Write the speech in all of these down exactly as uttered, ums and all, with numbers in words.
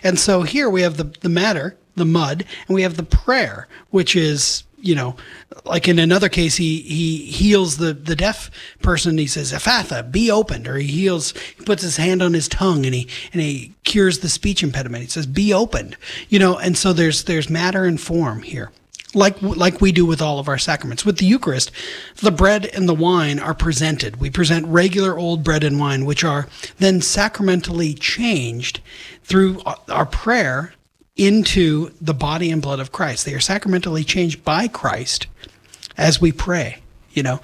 And so here we have the, the matter, the mud, and we have the prayer, which is, you know, like in another case, he, he heals the, the deaf person. He says, Ephatha, be opened. Or he heals, he puts his hand on his tongue and he and he cures the speech impediment. He says, be opened. You know, and so there's there's matter and form here. Like like we do with all of our sacraments. With the Eucharist, the bread and the wine are presented. We present regular old bread and wine, which are then sacramentally changed through our prayer into the body and blood of Christ. They are sacramentally changed by Christ as we pray. You know,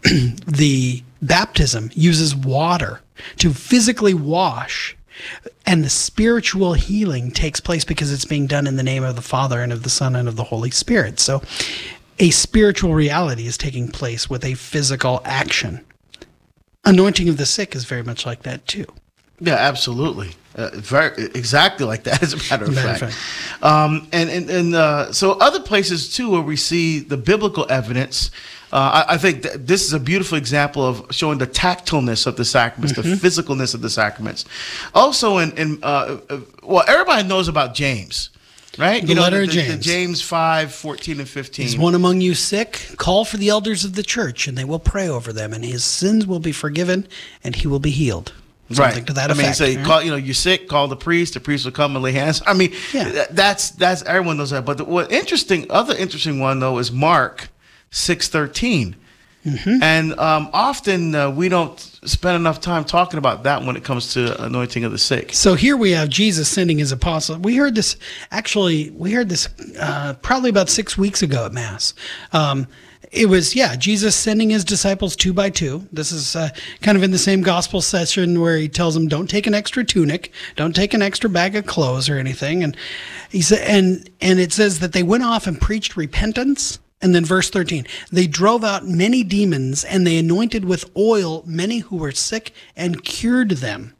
the baptism uses water to physically wash, and the spiritual healing takes place because it's being done in the name of the Father and of the Son and of the Holy Spirit. So a spiritual reality is taking place with a physical action. Anointing of the sick is very much like that too. Yeah, absolutely. Uh, very exactly like that, as a matter of Matter fact. of fact. Um, and and, and uh, so other places too where we see the biblical evidence. Uh, I, I think that this is a beautiful example of showing the tactileness of the sacraments, Mm-hmm. the physicalness of the sacraments. Also, in, in uh, uh, well, everybody knows about James, right? The you know, letter the, of the, the James. James five, fourteen and fifteen. Is one among you sick? Call for the elders of the church, and they will pray over them, and his sins will be forgiven, and he will be healed. Something Right. to that I mean, effect. say, right? call, you know, you're sick, call the priest, the priest will come and lay hands. I mean, Yeah. th- that's, that's, everyone knows that. But the what interesting, other interesting one, though, is Mark six thirteen. Mm-hmm. And um, often uh, we don't spend enough time talking about that when it comes to anointing of the sick. So here we have Jesus sending his apostles. We heard this, actually, we heard this uh, probably about six weeks ago at Mass. Um, it was, yeah, Jesus sending his disciples two by two. This is uh, kind of in the same gospel session where he tells them, don't take an extra tunic, don't take an extra bag of clothes or anything. And he said, and and it says that they went off and preached repentance. And then verse thirteen, they drove out many demons and they anointed with oil many who were sick and cured them.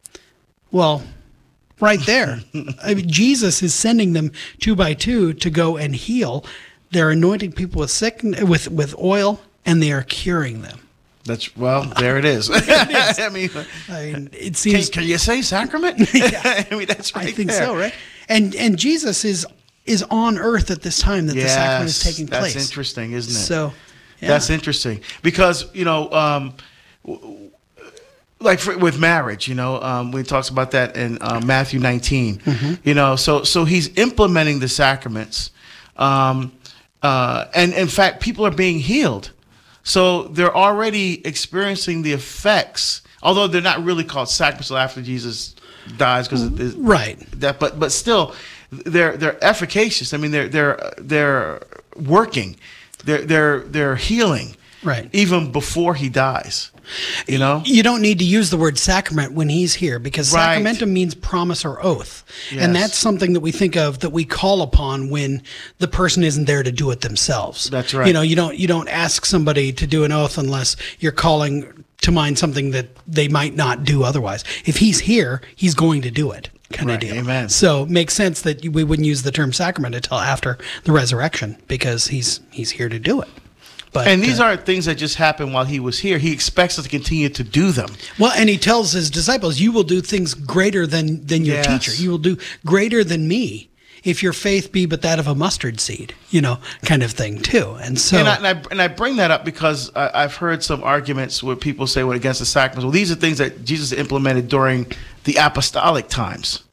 Well, right there, I mean, Jesus is sending them two by two to go and heal. They're anointing people with sick with with oil, and they are curing them. That's, well, there it is. It is. I mean, I mean, it can, seems. can you say sacrament? Yeah. I mean, that's right I think there. so, right? And and Jesus is is on earth at this time that Yes, the sacrament is taking place. that's interesting, isn't it? So, yeah. That's interesting because, you know, um, w- like for, with marriage, you know, um, we talks about that in uh, Matthew nineteen. Mm-hmm. You know, so so he's implementing the sacraments, um, uh, and in fact, people are being healed. So they're already experiencing the effects, although they're not really called sacraments until after Jesus dies, because Right. that, but but still, they're they're efficacious. I mean, they're they're they're working, they're they're they're healing, Right. even before he dies. You know, You don't need to use the word sacrament when he's here because Right. sacramentum means promise or oath. Yes. And that's something that we think of, that we call upon when the person isn't there to do it themselves. That's right. You know, you don't you don't ask somebody to do an oath unless you're calling to mind something that they might not do otherwise. If he's here, he's going to do it. Kind Right. of deal. Amen. So it makes sense that we wouldn't use the term sacrament until after the resurrection because he's he's here to do it. But, and these uh, aren't things that just happened while he was here. He expects us to continue to do them. Well, and he tells his disciples, you will do things greater than, than your Yes. teacher. You will do greater than me if your faith be but that of a mustard seed, you know, kind of thing too. And so, And I, and I and I bring that up because I, I've heard some arguments where people say, well, against the sacraments. Well, these are things that Jesus implemented during the apostolic times.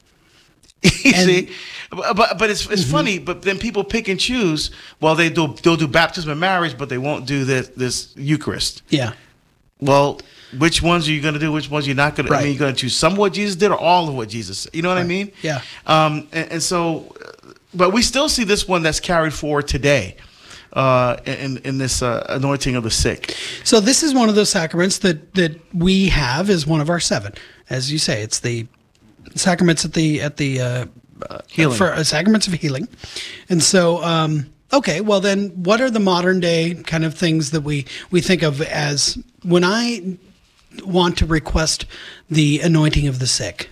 You And- see, but but it's it's funny. But then people pick and choose. Well, they do they'll do baptism and marriage, but they won't do this this Eucharist. yeah, Well, which ones are you going to do? Which ones you're not going to? I Right. mean, you're going to choose some of what Jesus did or all of what Jesus said. You know what I mean? Yeah. Um, and, and so, but we still see this one that's carried forward today, uh, in in this uh, anointing of the sick. So this is one of those sacraments that, that we have as one of our seven. As you say, it's the sacraments at the at the uh, uh, Healing. for uh, sacraments of healing. And so, um, okay, well then, what are the modern day kind of things that we we think of as when I want to request the anointing of the sick?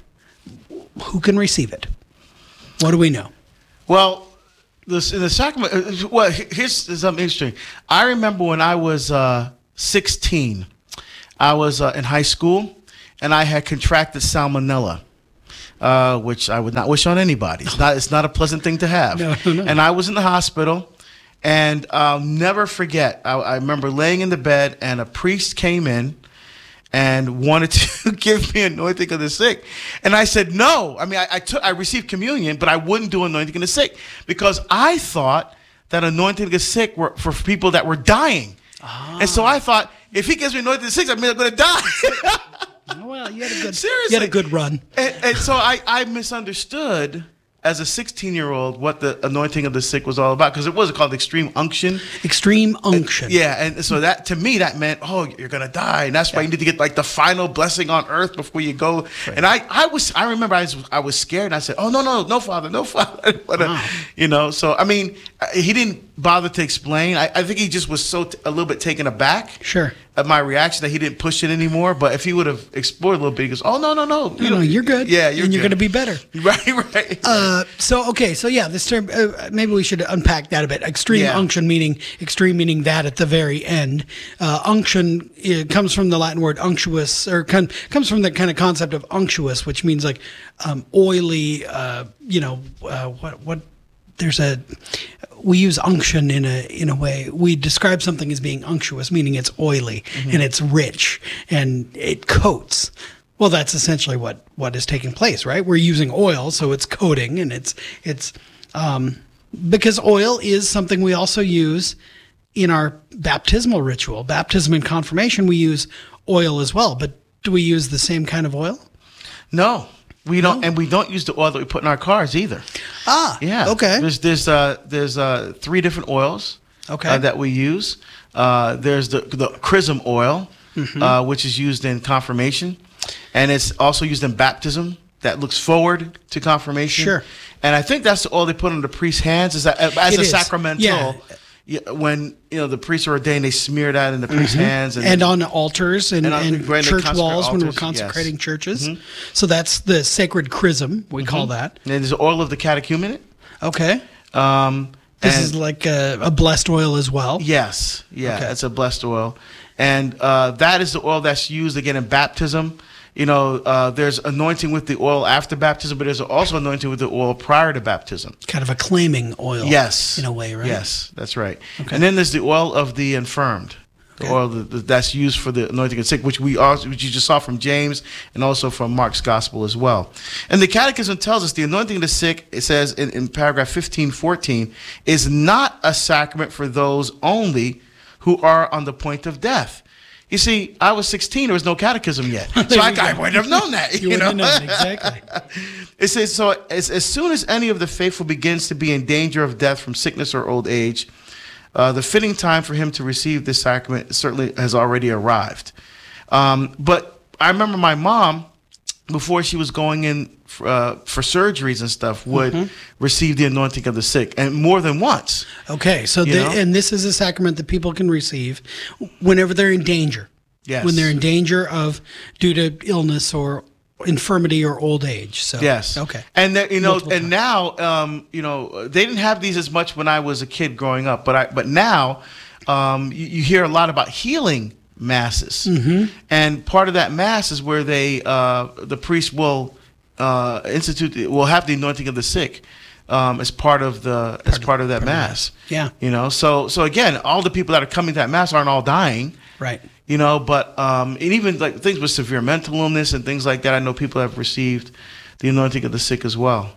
Who can receive it? What do we know? Well, this in the sacrament. uh, Well, here's something interesting. I remember when I was uh, sixteen, I was uh, in high school, and I had contracted salmonella. uh, which I would not wish on anybody. It's not. It's not a pleasant thing to have. No, no, no. And I was in the hospital, and I'll never forget. I, I remember laying in the bed, and a priest came in and wanted to give me anointing of the sick, and I said no. I mean, I, I took, I received communion, but I wouldn't do anointing of the sick because I thought that anointing of the sick were for people that were dying, ah. and so I thought if he gives me anointing of the sick, I'm going to die. Well, you had a good, Seriously. you had a good run. And, and so I, I misunderstood as a sixteen-year-old what the anointing of the sick was all about, because it was called extreme unction. Extreme unction. And, yeah, and so that to me that meant, oh, you're gonna die, and that's why yeah. you need to get like the final blessing on earth before you go. Right. And I, I was, I remember I was, I was scared. And I said, oh no, no, no, Father, no, Father. But, wow. uh, you know, so I mean, he didn't bother to explain. I, I think he just was so t- a little bit taken aback. Sure. At my reaction that he didn't push it anymore. But if he would have explored a little bit, he goes, oh no, no, no, you no, know, no, you're good. Yeah, you're and you're good. going to be better. Right, right. Uh, so okay, so yeah, this term uh, maybe we should unpack that a bit. Extreme Yeah. unction meaning extreme meaning that at the very end. Uh, unction it comes from the Latin word unctuous, or con- comes from the kind of concept of unctuous, which means like um, oily. Uh, you know uh, what what. There's a, we use unction in a in a way. We describe something as being unctuous, meaning it's oily mm-hmm. and it's rich and it coats. Well, that's essentially what, what is taking place, right? We're using oil, so it's coating, and it's it's um, because oil is something we also use in our baptismal ritual, baptism and confirmation. We use oil as well, but do we use the same kind of oil? No. We don't, No. and we don't use the oil that we put in our cars either. Ah, Yeah. okay. There's there's uh there's uh three different oils. Okay. Uh, that we use. Uh, there's the the chrism oil, Mm-hmm. uh, which is used in confirmation, and it's also used in baptism. That looks forward to confirmation. Sure. And I think that's the oil they put on the priest's hands as a, as It a is. sacramental. Yeah. Yeah, when you know the priests are ordained, they smear that in the priest's hands, and, and on altars and, And on- and when they church consecrate walls when we're altars, consecrating yes. churches. So that's the sacred chrism, we call that. and there's oil of the catechumenate. Okay. Um, This and- is like a, a blessed oil as well. Yes, yeah, Okay. it's a blessed oil, and uh, that is the oil that's used again in baptism. You know, uh, there's anointing with the oil after baptism, but there's also anointing with the oil prior to baptism. Kind of a claiming oil. Yes, In a way, right? Yes, that's right. Okay. And then there's the oil of the infirmed, the Okay. oil that, that's used for the anointing of the sick, which we also, which you just saw from James and also from Mark's gospel as well. And the Catechism tells us the anointing of the sick, it says in, in paragraph fifteen fourteen, is not a sacrament for those only who are on the point of death. You see, I was sixteen. There was no catechism yet, so I, I wouldn't have known that. You You, know, wouldn't have known, exactly. It says so. As, as soon as any of the faithful begins to be in danger of death from sickness or old age, uh, the fitting time for him to receive this sacrament certainly has already arrived. Um, but I remember my mom, before she was going in for, uh, for surgeries and stuff, would Mm-hmm. receive the anointing of the sick, and more than once. Okay, so You the, know? and this is a sacrament that people can receive whenever they're in danger. Yes. When they're in danger of due to illness or infirmity or old age. So Yes. Okay. And that, you know, Multiple and now, um, you know, they didn't have these as much when I was a kid growing up, but I, but now, um, you, you hear a lot about healing masses, Mm-hmm. and part of that mass is where they, uh, the priest will uh, institute, will have the anointing of the sick. Um, as part of the as part of that mass, Yeah. you know. So so again, all the people that are coming to that mass aren't all dying, Right. you know, but um, and even like things with severe mental illness and things like that, I know people have received the anointing of the sick as well.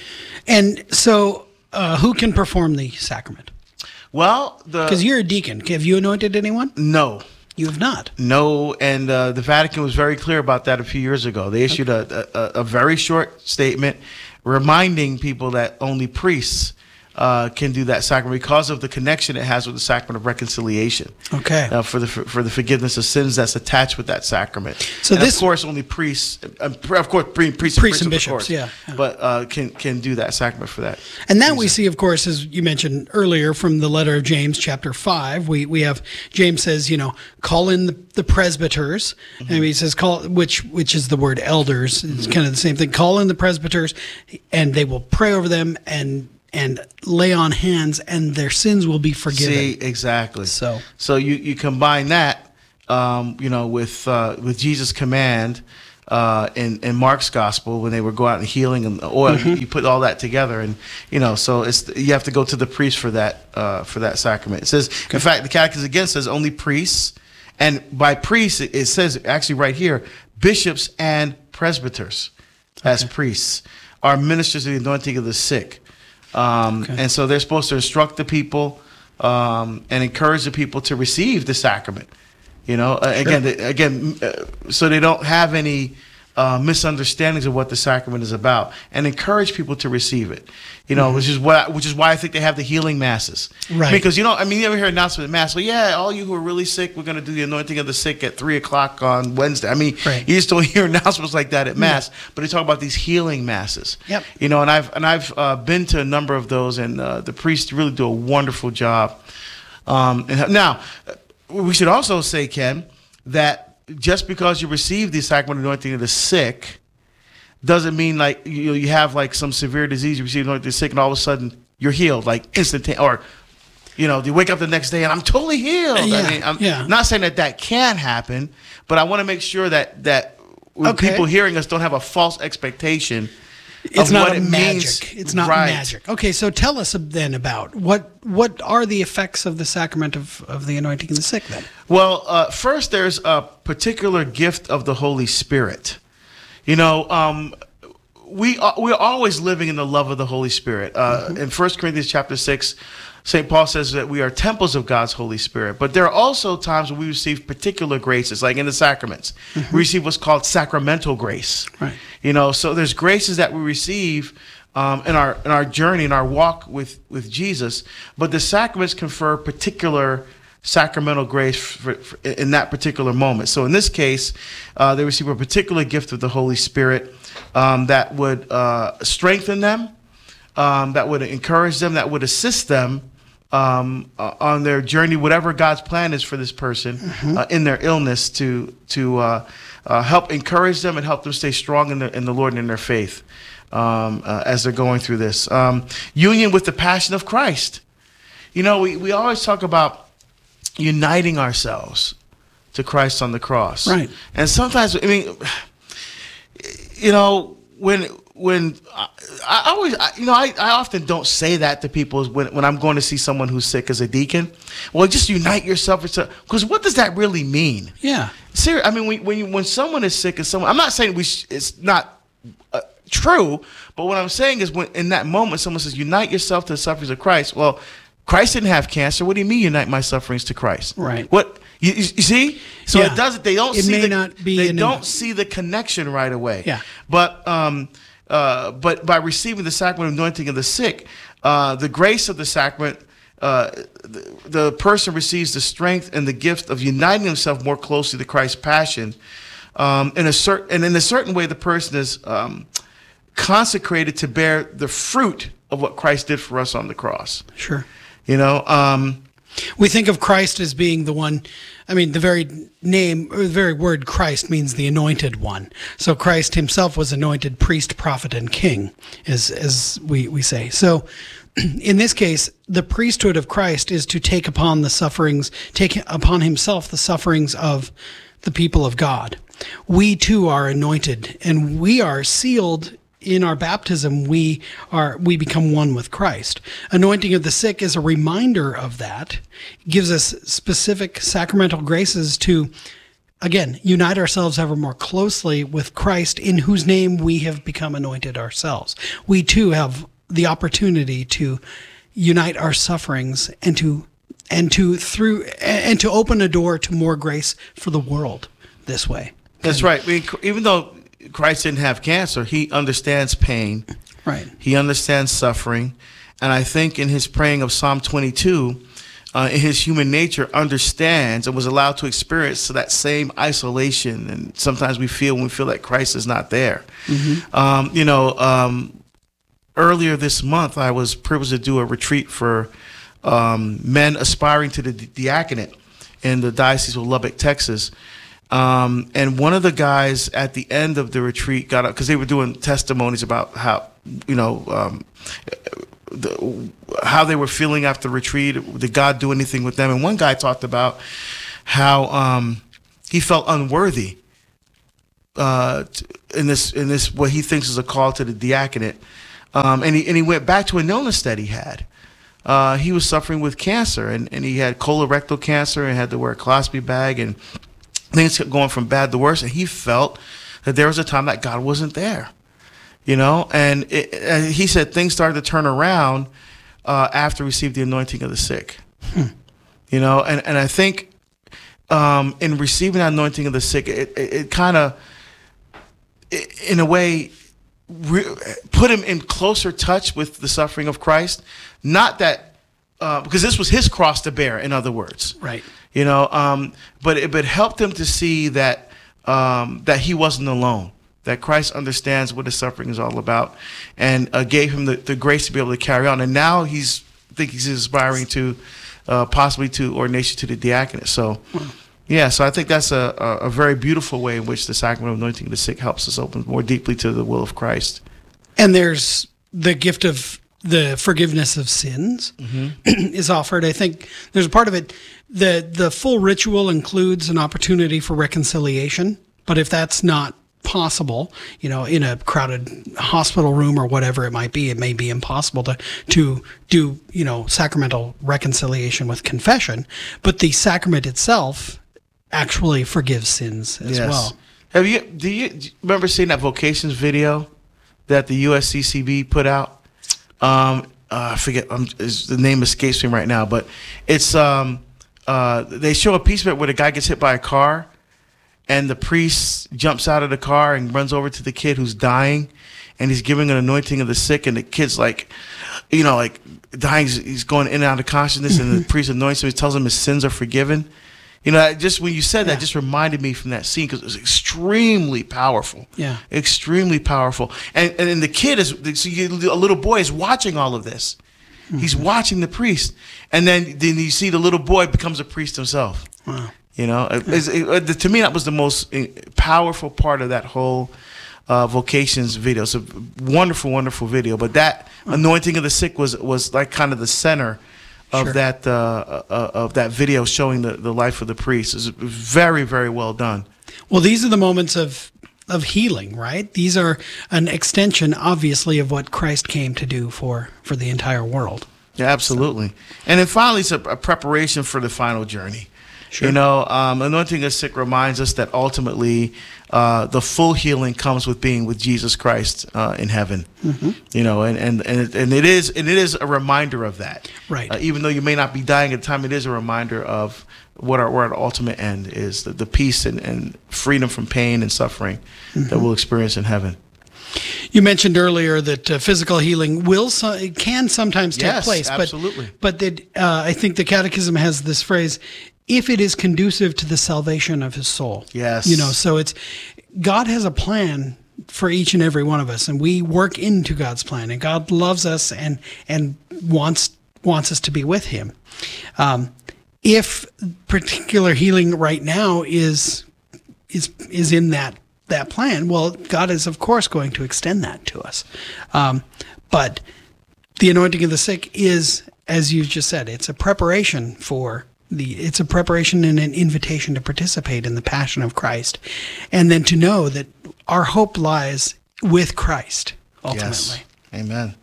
And so uh, who can perform the sacrament? Well, the Because you're a deacon. Have you anointed anyone? no, You have not. no, and uh, the Vatican was very clear about that a few years ago. They issued a, a a very short statement reminding people that only priests uh, can do that sacrament because of the connection it has with the sacrament of reconciliation. Okay. Uh, for the for, for the forgiveness of sins that's attached with that sacrament. So And this- of course, only priests, uh, of course, pre- priests, Priests and of bishops, course, yeah, yeah. but uh, can can do that sacrament for that. And that we see, of course, as you mentioned earlier from the letter of James, chapter five. We we have James says, you know, call in the, the presbyters, Mm-hmm. and he says call which which is the word elders. It's kind of the same thing. Call in the presbyters, and they will pray over them and and lay on hands, and their sins will be forgiven. See, exactly. So- so you, you combine that, um, you know, with uh, with Jesus' command uh, in in Mark's gospel when they were going out and healing and the oil. Mm-hmm. You, you put all that together, and you know, so it's you have to go to the priest for that uh, for that sacrament. It says, okay. In fact, the Catechism again says only priests, and by priests it, it says actually right here, bishops and presbyters okay. as priests are ministers of the anointing of the sick. Um, okay. And so they're supposed to instruct the people um, and encourage the people to receive the sacrament. You know, uh, sure. again, the, again, uh, so they don't have any uh, misunderstandings of what the sacrament is about, and encourage people to receive it. You know, mm-hmm. which is what, which is why I think they have the healing masses. Right. Because you know, I mean, you ever hear announcement at mass? Well, yeah, all you who are really sick, we're going to do the anointing of the sick at three o'clock on Wednesday. I mean, right. you just don't hear announcements like that at mass. Yeah. But they talk about these healing masses. Yep. You know, and I've and I've uh, been to a number of those, and uh, the priests really do a wonderful job. Um, and now, we should also say, Ken, that just because you receive the sacrament of anointing of the sick doesn't mean like you you have like some severe disease, you receive anointing of the sick, and all of a sudden you're healed, like instantaneous, or you know, you wake up the next day and I'm totally healed. Yeah, I mean, I'm yeah. not saying that that can happen, but I want to make sure that that okay. people hearing us don't have a false expectation. It's of not what a it magic. Means. It's not right. magic. Okay, so tell us then about what what are the effects of the sacrament of, of the anointing of the sick then? Well, uh, first there's a particular gift of the Holy Spirit. You know, um, we are, we're always living in the love of the Holy Spirit. Uh, mm-hmm. In First Corinthians chapter six, Saint Paul says that we are temples of God's Holy Spirit. But there are also times when we receive particular graces, like in the sacraments. Mm-hmm. We receive what's called sacramental grace. Right. You know, so there's graces that we receive um, in our in our journey, in our walk with, with Jesus. But the sacraments confer particular sacramental grace for, for, in that particular moment. So in this case, uh, they receive a particular gift of the Holy Spirit um, that would uh, strengthen them, um, that would encourage them, that would assist them um, uh, on their journey, whatever God's plan is for this person mm-hmm. uh, in their illness, to to uh, uh, help encourage them and help them stay strong in the in the Lord and in their faith um, uh, as they're going through this. Um, union with the passion of Christ. You know, we, we always talk about uniting ourselves to Christ on the cross. Right. And sometimes, I mean, you know, when when I, I always, I, you know, I, I often don't say that to people when, when I'm going to see someone who's sick as a deacon. Well, just unite yourself, because what does that really mean? Yeah. Seriously, I mean, when when, you, when someone is sick, as someone, I'm not saying we sh- it's not uh, true, but what I'm saying is when in that moment someone says, unite yourself to the sufferings of Christ. Well, Christ didn't have cancer. What do you mean, unite my sufferings to Christ? Right. What you, you see? So yeah. it doesn't. They don't. It see may the, not be. They don't a, see the connection right away. Yeah. But um, uh, but by receiving the sacrament of anointing of the sick, uh, the grace of the sacrament, uh, the, the person receives the strength and the gift of uniting himself more closely to Christ's passion. Um, in a certain and in a certain way, the person is um, consecrated to bear the fruit of what Christ did for us on the cross. Sure. You know, um, we think of Christ as being the one. I mean, the very name, or the very word Christ means the anointed one. So Christ himself was anointed priest, prophet, and king, as as we, we say. So in this case, the priesthood of Christ is to take upon the sufferings, take upon himself the sufferings of the people of God. We too are anointed, and we are sealed. In our baptism, we are we become one with Christ. Anointing of the sick is a reminder of that. It gives us specific sacramental graces to, again, unite ourselves ever more closely with Christ, in whose name we have become anointed ourselves. We too have the opportunity to unite our sufferings and to and to through and to open a door to more grace for the world this way. That's right. I mean, even though Christ didn't have cancer, he understands pain. Right. He understands suffering. And I think in his praying of Psalm twenty-two, uh, in his human nature understands and was allowed to experience that same isolation. And sometimes we feel when we feel that Christ is not there. Mm-hmm. Um, you know, um, earlier this month, I was privileged to do a retreat for um, men aspiring to the diaconate in the Diocese of Lubbock, Texas. Um, and one of the guys at the end of the retreat got up because they were doing testimonies about how, you know, um, the, how they were feeling after the retreat. Did God do anything with them? And one guy talked about how um, he felt unworthy uh, in this in this what he thinks is a call to the diaconate, um, and he and he went back to an illness that he had. Uh, he was suffering with cancer, and, and he had colorectal cancer and had to wear a colostomy bag, and things kept going from bad to worse. And he felt that there was a time that God wasn't there, you know. And, it, and he said things started to turn around uh, after he received the anointing of the sick, hmm. you know. And, and I think um, in receiving that anointing of the sick, it, it, it kind of, in a way, re- put him in closer touch with the suffering of Christ. Not that, uh, because this was his cross to bear, in other words. Right. You know, um, but it, but helped him to see that um, that he wasn't alone, that Christ understands what his suffering is all about, and uh, gave him the, the grace to be able to carry on. And now he's, I think he's aspiring to uh, possibly to ordination to the diaconate. So, wow. yeah, so I think that's a, a, a very beautiful way in which the sacrament of anointing the sick helps us open more deeply to the will of Christ. And there's the gift of the forgiveness of sins mm-hmm. is offered. I think there's a part of it, the the full ritual includes an opportunity for reconciliation, but if that's not possible, you know, in a crowded hospital room or whatever it might be, it may be impossible to to do, you know, sacramental reconciliation with confession, but the sacrament itself actually forgives sins as yes. well. Have you do you, do you remember seeing that vocations video that the U S C C B put out? Um, uh, I forget, um, is, the name escapes me right now, but it's um, uh, they show a piece of it where the guy gets hit by a car, and the priest jumps out of the car and runs over to the kid who's dying, and he's giving an anointing of the sick, and the kid's like, you know, like dying, he's going in and out of consciousness, and the priest anoints him, he tells him his sins are forgiven. You know, just when you said that, yeah. just reminded me from that scene because it was extremely powerful. Yeah, extremely powerful. And and, and the kid is, so you, a little boy is watching all of this. Mm-hmm. He's watching the priest, and then then you see the little boy becomes a priest himself. Wow. You know, yeah. it, it, it, to me that was the most powerful part of that whole uh, vocations video. It's a wonderful, wonderful video. But that wow. anointing of the sick was was like kind of the center of sure. that uh, uh, of that video showing the, the life of the priest. Is very, very well done. Well, these are the moments of of healing, right? These are an extension, obviously, of what Christ came to do for, for the entire world. Yeah, absolutely. So. And then finally, it's a, a preparation for the final journey. Sure. You know, um, anointing the sick reminds us that ultimately uh, the full healing comes with being with Jesus Christ uh, in heaven. Mm-hmm. You know, and and and it, and it is and it is a reminder of that. Right. Uh, even though you may not be dying at the time, it is a reminder of what our, what our ultimate end is: the, the peace and, and freedom from pain and suffering mm-hmm. that we'll experience in heaven. You mentioned earlier that uh, physical healing will so, it can sometimes take yes, place, absolutely. but but that uh, I think the Catechism has this phrase: if it is conducive to the salvation of his soul. Yes. You know, so it's, God has a plan for each and every one of us, and we work into God's plan, and God loves us and, and wants, wants us to be with him. Um, if particular healing right now is, is, is in that, that plan, well, God is of course going to extend that to us. Um, but the anointing of the sick is, as you just said, it's a preparation for The, it's a preparation and an invitation to participate in the passion of Christ, and then to know that our hope lies with Christ, ultimately. Yes. Amen.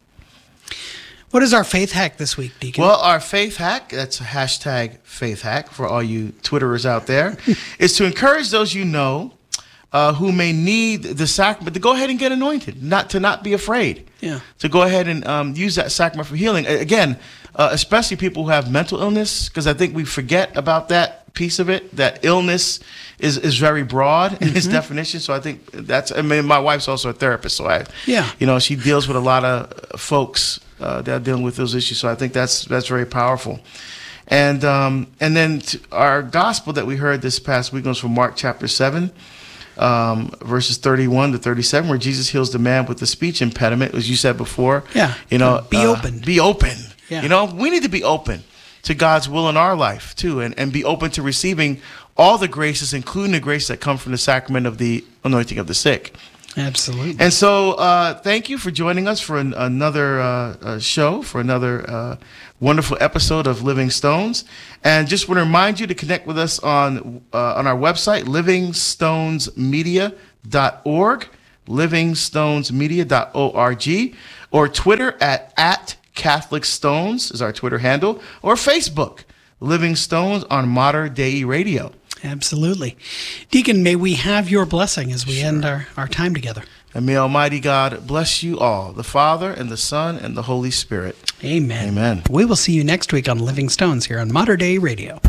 What is our faith hack this week, Deacon? Well, our faith hack, that's a hashtag faith hack for all you Twitterers out there, is to encourage those you know uh, who may need the sacrament to go ahead and get anointed, not to not be afraid. Yeah. To go ahead and um, use that sacrament for healing. Again, Uh, especially people who have mental illness, because I think we forget about that piece of it, that illness is, is very broad in mm-hmm. its definition. So I think that's, I mean, my wife's also a therapist, so I, yeah. you know, she deals with a lot of folks uh, that are dealing with those issues. So I think that's, that's very powerful. And, um, and then to our gospel that we heard this past week was from Mark chapter seven, um, verses thirty-one to thirty-seven, where Jesus heals the man with the speech impediment, as you said before. Yeah. You know, be uh, open. Be open. Yeah. You know, we need to be open to God's will in our life, too, and, and be open to receiving all the graces, including the grace that come from the sacrament of the anointing of the sick. Absolutely. And so uh, thank you for joining us for an, another uh, uh, show, for another uh, wonderful episode of Living Stones. And just want to remind you to connect with us on uh, on our website, living stones media dot org, living stones media dot org, or Twitter at, at Catholic Stones is our Twitter handle, or Facebook, Living Stones on Mater Dei Radio. Absolutely. Deacon, may we have your blessing as we sure. end our, our time together. And may Almighty God bless you all, the Father and the Son and the Holy Spirit. Amen. Amen. We will see you next week on Living Stones here on Mater Dei Radio.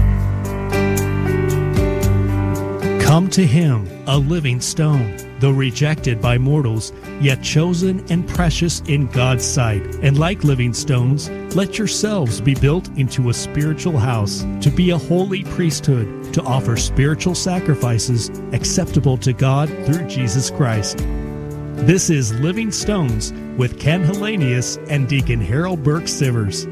Come to him, a living stone, though rejected by mortals, yet chosen and precious in God's sight. And like living stones, let yourselves be built into a spiritual house, to be a holy priesthood, to offer spiritual sacrifices acceptable to God through Jesus Christ. This is Living Stones with Ken Hellenius and Deacon Harold Burke Sivers.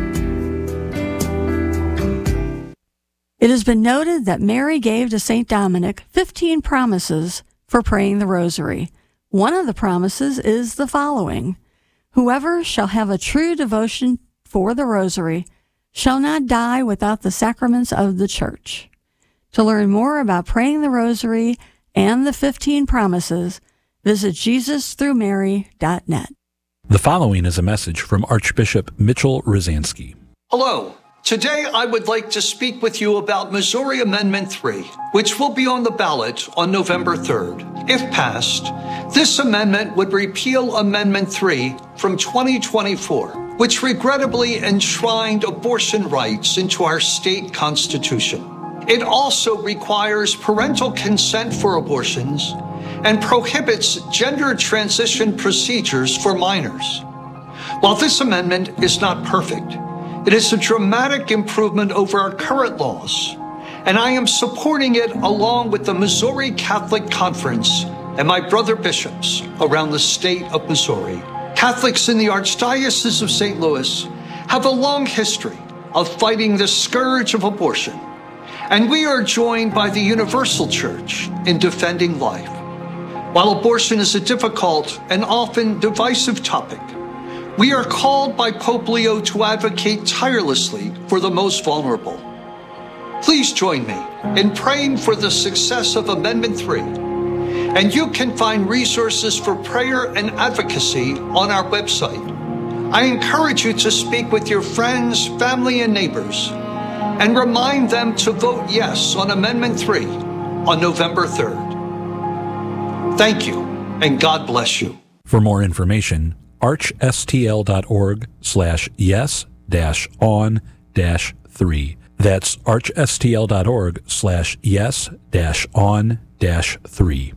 It has been noted that Mary gave to Saint Dominic fifteen promises for praying the rosary. One of the promises is the following: whoever shall have a true devotion for the rosary shall not die without the sacraments of the Church. To learn more about praying the rosary and the fifteen promises, visit Jesus through Mary dot net. The following is a message from Archbishop Mitchell Rosansky. Hello. Today I would like to speak with you about Missouri Amendment three, which will be on the ballot on November third. If passed, this amendment would repeal Amendment three from twenty twenty-four, which regrettably enshrined abortion rights into our state constitution. It also requires parental consent for abortions and prohibits gender transition procedures for minors. While this amendment is not perfect, it is a dramatic improvement over our current laws, and I am supporting it along with the Missouri Catholic Conference and my brother bishops around the state of Missouri. Catholics in the Archdiocese of Saint Louis have a long history of fighting the scourge of abortion, and we are joined by the Universal Church in defending life. While abortion is a difficult and often divisive topic, we are called by Pope Leo to advocate tirelessly for the most vulnerable. Please join me in praying for the success of Amendment three, and you can find resources for prayer and advocacy on our website. I encourage you to speak with your friends, family, and neighbors, and remind them to vote yes on Amendment three on November third. Thank you, and God bless you. For more information, archstl.org slash yes dash on dash three. That's archstl.org slash yes dash on dash three.